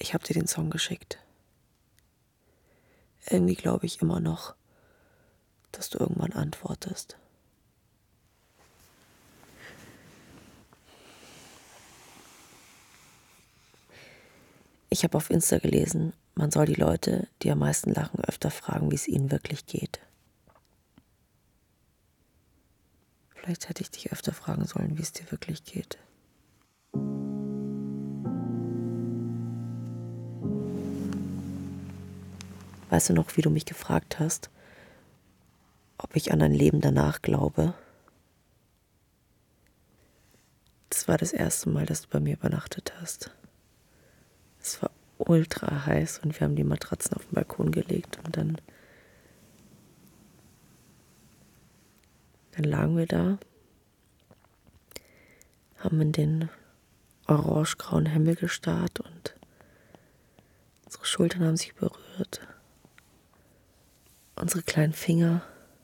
Ich habe dir den Song geschickt. Irgendwie glaube ich immer noch, dass du irgendwann antwortest. Ich habe auf Insta gelesen, man soll die Leute, die am meisten lachen, öfter fragen, wie es ihnen wirklich geht. Vielleicht hätte ich dich öfter fragen sollen, wie es dir wirklich geht. Weißt du noch, wie du mich gefragt hast, ob ich an ein Leben danach glaube? Das war das erste Mal, dass du bei mir übernachtet hast. Es war ultra heiß und wir haben die Matratzen auf den Balkon gelegt und dann lagen wir da, haben in den orange-grauen Himmel gestarrt und unsere Schultern haben sich berührt. Unsere kleinen Finger.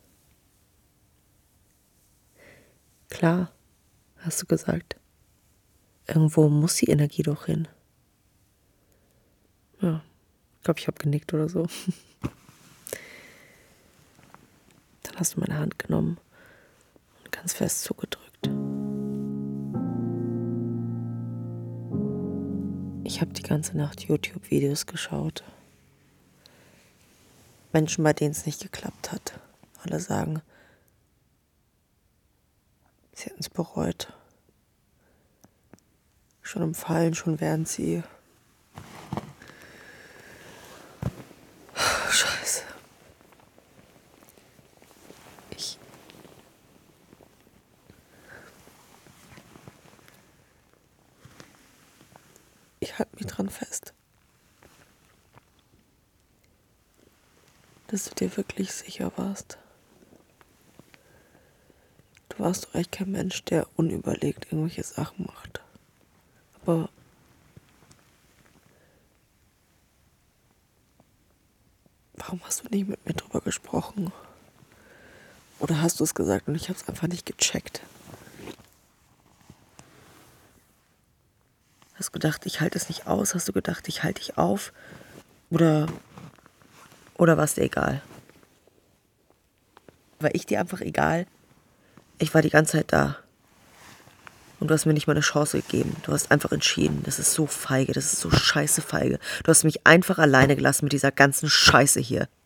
Klar, hast du gesagt. Irgendwo muss die Energie doch hin. Ja, ich glaube, ich habe genickt oder so. Dann hast du meine Hand genommen und ganz fest zugedrückt. Ich habe die ganze Nacht YouTube-Videos geschaut. Menschen, bei denen es nicht geklappt hat. Alle sagen, sie hätten es bereut. Schon im Fallen, schon während sie... Scheiße. Ich halte mich dran fest. Dass du dir wirklich sicher warst. Du warst doch echt kein Mensch, der unüberlegt irgendwelche Sachen macht. Aber warum hast du nicht mit mir drüber gesprochen? Oder hast du es gesagt und ich habe es einfach nicht gecheckt? Hast du gedacht, ich halte es nicht aus? Hast du gedacht, ich halte dich auf? Oder war es dir egal? War ich dir einfach egal? Ich war die ganze Zeit da. Und du hast mir nicht mal eine Chance gegeben. Du hast einfach entschieden. Das ist so feige, das ist so scheiße feige. Du hast mich einfach alleine gelassen mit dieser ganzen Scheiße hier.